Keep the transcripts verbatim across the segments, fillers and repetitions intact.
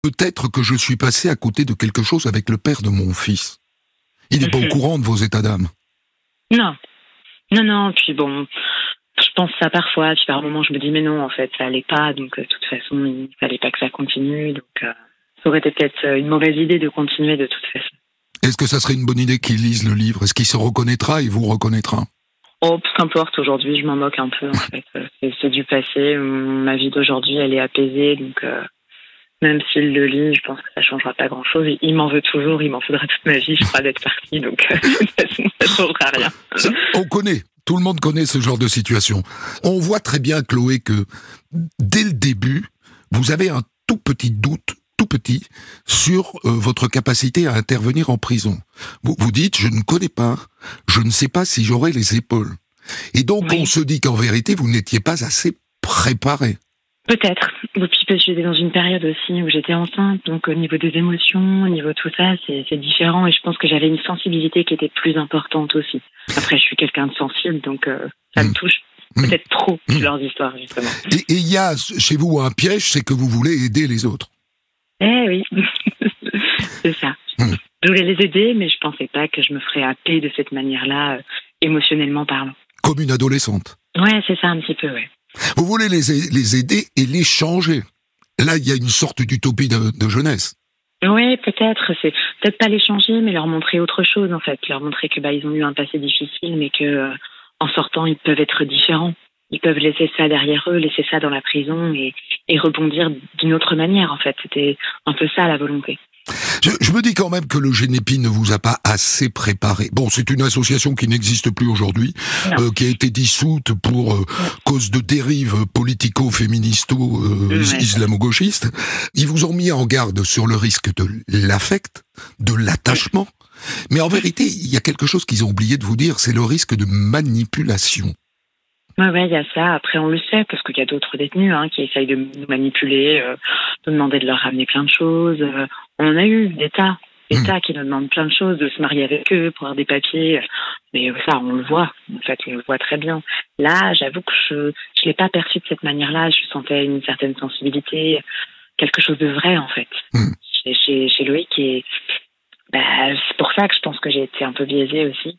Peut-être que je suis passé à côté de quelque chose avec le père de mon fils. Il n'est pas au courant de vos états d'âme. Non. Non, non, puis bon, je pense ça parfois, puis par moments je me dis mais non, en fait, ça allait pas, donc euh, de toute façon, il fallait pas que ça continue, donc euh, ça aurait été peut-être euh, une mauvaise idée de continuer de toute façon. Est-ce que ça serait une bonne idée qu'il lise le livre? Est-ce qu'il se reconnaîtra et vous reconnaîtra? Oh, qu'importe, aujourd'hui, je m'en moque un peu, en fait. C'est, c'est du passé, ma vie d'aujourd'hui, elle est apaisée, donc euh, même s'il le lit, je pense que ça changera pas grand-chose. Il m'en veut toujours, il m'en faudra toute ma vie, je crois, d'être partie, donc euh, de toute façon, ça changera rien. Ça, on connaît, tout le monde connaît ce genre de situation. On voit très bien, Chloé, que dès le début, vous avez un tout petit doute, tout petit, sur euh, votre capacité à intervenir en prison. Vous, vous dites, je ne connais pas, je ne sais pas si j'aurai les épaules. Et donc, oui. On se dit qu'en vérité, vous n'étiez pas assez préparé. Peut-être. Et puis parce que j'étais dans une période aussi où j'étais enceinte, donc au niveau des émotions, au niveau de tout ça, c'est, c'est différent. Et je pense que j'avais une sensibilité qui était plus importante aussi. Après, je suis quelqu'un de sensible, donc euh, ça mmh. me touche peut-être mmh. trop mmh. leurs histoires, justement. Et il y a chez vous un piège, c'est que vous voulez aider les autres. Eh oui, c'est ça. Mmh. Je voulais les aider, mais je pensais pas que je me ferais happer de cette manière-là, euh, émotionnellement parlant. Comme une adolescente. Ouais, c'est ça, un petit peu, ouais. Vous voulez les, les aider et les changer. Là, il y a une sorte d'utopie de, de jeunesse. Oui, peut-être. C'est peut-être pas les changer, mais leur montrer autre chose, en fait. Leur montrer que bah ils ont eu un passé difficile, mais que euh, en sortant, ils peuvent être différents. Ils peuvent laisser ça derrière eux, laisser ça dans la prison et, et rebondir d'une autre manière, en fait. C'était un peu ça, la volonté. Je, je me dis quand même que le Génépi ne vous a pas assez préparé. Bon, c'est une association qui n'existe plus aujourd'hui, euh, qui a été dissoute pour euh, ouais. cause de dérives politico-féministo-islamo-gauchistes. Euh, ouais. Ils vous ont mis en garde sur le risque de l'affect, de l'attachement. Ouais. Mais en vérité, il y a quelque chose qu'ils ont oublié de vous dire, c'est le risque de manipulation. Oui, ouais, il y a ça. Après, on le sait, parce qu'il y a d'autres détenus hein, qui essayent de nous manipuler, euh, de demander de leur ramener plein de choses. Euh, on en a eu des tas, des mmh. tas qui nous demandent plein de choses, de se marier avec eux, pour avoir des papiers. Mais ça, on le voit. En fait, on le voit très bien. Là, j'avoue que je ne l'ai pas perçu de cette manière-là. Je sentais une certaine sensibilité, quelque chose de vrai, en fait, mmh. chez, chez, chez Loïc. Et bah, c'est pour ça que je pense que j'ai été un peu biaisée aussi.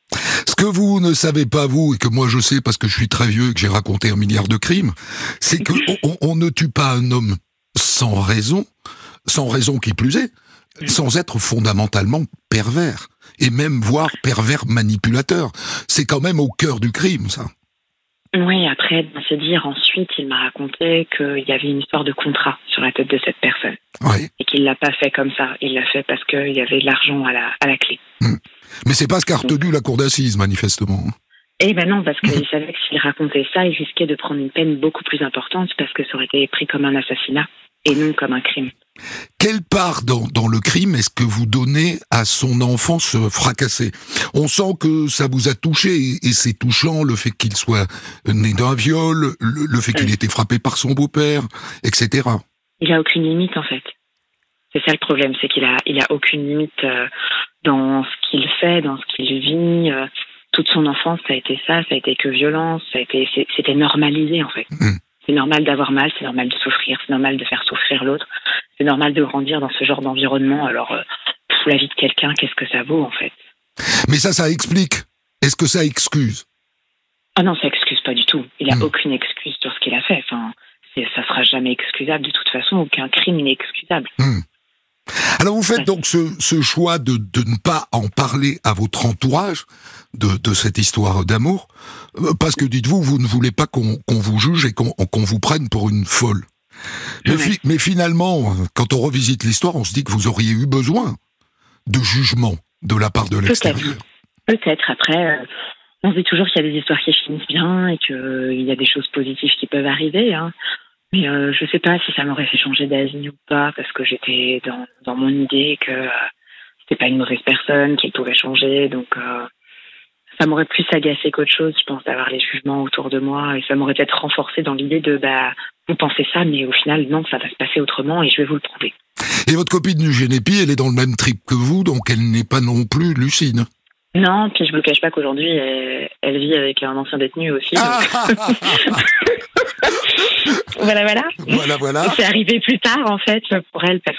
Ce que vous ne savez pas, vous, et que moi je sais parce que je suis très vieux et que j'ai raconté un milliard de crimes, c'est qu'on on, on ne tue pas un homme sans raison, sans raison qui plus est, sans être fondamentalement pervers, et même voire pervers manipulateur. C'est quand même au cœur du crime, ça. Oui, après, c'est dire, ensuite, il m'a raconté qu'il y avait une histoire de contrat sur la tête de cette personne. Oui. Et qu'il l'a pas fait comme ça. Il l'a fait parce qu'il y avait de l'argent à la, à la clé. Hum. Mais c'est pas ce qu'a retenu la cour d'assises, manifestement. Eh ben non, parce qu'il savait que s'il racontait ça, il risquait de prendre une peine beaucoup plus importante parce que ça aurait été pris comme un assassinat et non comme un crime. Quelle part dans, dans le crime est-ce que vous donnez à son enfance fracassée? On sent que ça vous a touché et, et c'est touchant le fait qu'il soit né d'un viol, le, le fait qu'il ait été frappé par son beau-père, et cetera. Il a aucune limite en fait. C'est ça le problème, c'est qu'il a, il a aucune limite euh, dans ce qu'il fait, dans ce qu'il vit. Euh, toute son enfance, ça a été ça, ça a été que violence, ça a été, c'est, c'était normalisé en fait. Mmh. C'est normal d'avoir mal, c'est normal de souffrir, c'est normal de faire souffrir l'autre, c'est normal de grandir dans ce genre d'environnement. Alors, euh, pour la vie de quelqu'un, qu'est-ce que ça vaut en fait? Mais ça, ça explique. Est-ce que ça excuse? Ah non, ça excuse pas du tout. Il a mmh. aucune excuse sur ce qu'il a fait. Enfin, c'est, ça sera jamais excusable de toute façon. Aucun crime n'est excusable. Mmh. Alors vous faites donc ce, ce choix de, de ne pas en parler à votre entourage de, de cette histoire d'amour, parce que dites-vous, vous ne voulez pas qu'on, qu'on vous juge et qu'on, qu'on vous prenne pour une folle. Mais, fi, mais finalement, quand on revisite l'histoire, on se dit que vous auriez eu besoin de jugement de la part de l'extérieur. Peut-être, Peut-être. Après, euh, on se dit toujours qu'il y a des histoires qui finissent bien et qu'il euh, y a des choses positives qui peuvent arriver, hein. Mais euh, je sais pas si ça m'aurait fait changer d'avis ou pas, parce que j'étais dans, dans mon idée que euh, c'était pas une mauvaise personne, qu'il pouvait changer, donc euh, ça m'aurait plus agacé qu'autre chose, je pense, d'avoir les jugements autour de moi, et ça m'aurait peut-être renforcé dans l'idée de, bah, vous pensez ça, mais au final, non, ça va se passer autrement, et je vais vous le prouver. Et votre copine du Génépi, elle est dans le même trip que vous, donc elle n'est pas non plus lucide. Non, puis je vous cache pas qu'aujourd'hui, elle, elle vit avec un ancien détenu aussi. Ah voilà, voilà. Voilà, voilà. C'est arrivé plus tard, en fait, pour elle, parce